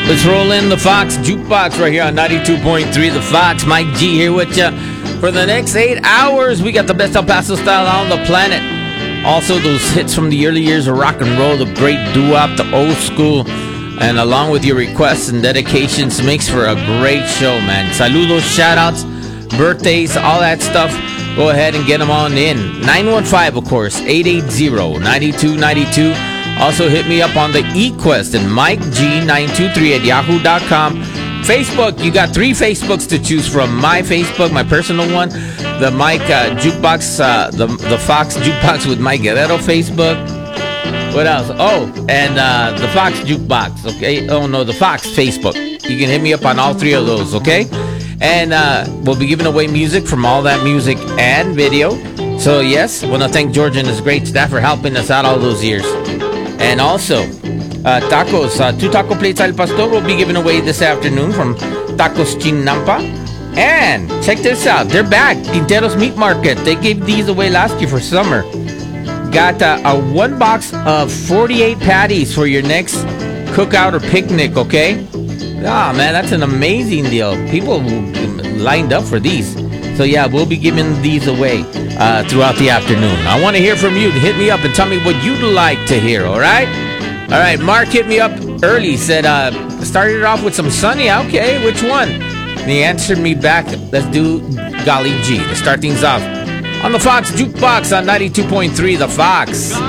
Let's roll in the Fox Jukebox right here on 92.3 The Fox. Mike G here with you for the next 8 hours. We got the best El Paso style on the planet. Also, those hits from the early years of rock and roll, the great doo-wop, the old school, and along with your requests and dedications, makes for a great show, man. Saludos, shout-outs, birthdays, all that stuff. Go ahead and get them on in. 915, of course, 880-9292. Also, hit me up on the eQuest and MikeG923 at yahoo.com. Facebook, you got 3 Facebooks to choose from. My Facebook, my personal one, the Mike Jukebox, the Fox Jukebox with Mike Guerrero Facebook. What else? Oh, and the Fox Jukebox, okay? Oh, no, the Fox Facebook. You can hit me up on all 3 of those, okay? And we'll be giving away music from all that music and video. So, yes, I want to thank George and his great staff for helping us out all those years. And also, tacos, 2 taco plates al pastor will be given away this afternoon from Tacos Chinampa. And check this out, they're back, Quinteros Meat Market. They gave these away last year for summer. Got a 1 box of 48 patties for your next cookout or picnic, okay? Ah, man, that's an amazing deal. People lined up for these. So, yeah, we'll be giving these away throughout the afternoon. I want to hear from you. Hit me up and tell me what you'd like to hear, all right? All right, Mark hit me up early. Said, started it off with some Sunny. Okay, which one? And he answered me back, let's do Golly G to start things off on the Fox Jukebox on 92.3 The Fox.